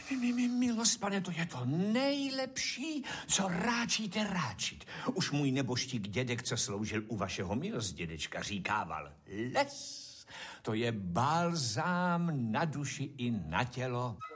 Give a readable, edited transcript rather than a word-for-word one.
Milost, pane, to je to nejlepší, co ráčíte ráčit. Už můj neboštík dědek, co sloužil u vašeho milosdědečka, říkával, les, to je balzám na duši i na tělo.